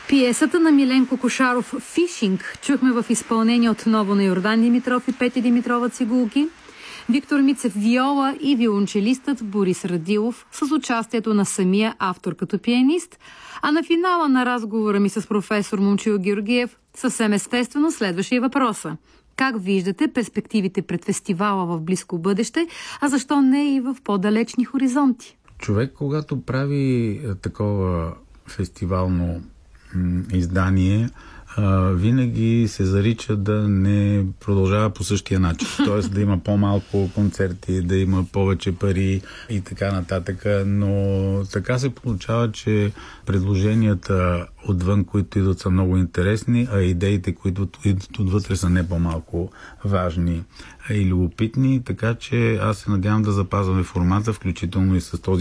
Пиесата на Миленко Кошаров «Фишинг» чухме в изпълнение отново на Йордан Димитров и Пети Димитрова цигулки, Виктор Мицев виола и виолончелистът Борис Радилов с участието на самия автор като пианист, а на финала на разговора ми с професор Момчил Георгиев съвсем естествено следваше и въпроса. Как виждате перспективите пред фестивала в близко бъдеще, а защо не и в по-далечни хоризонти? Човек, когато прави такова фестивално издание, винаги се зарича да не продължава по същия начин. Т.е. да има по-малко концерти, да има повече пари и така нататък. Но така се получава, че предложенията отвън, които идват, са много интересни, а идеите, които идват отвътре, са не по-малко важни и любопитни. Така че аз се надявам да запазваме формата, включително и с този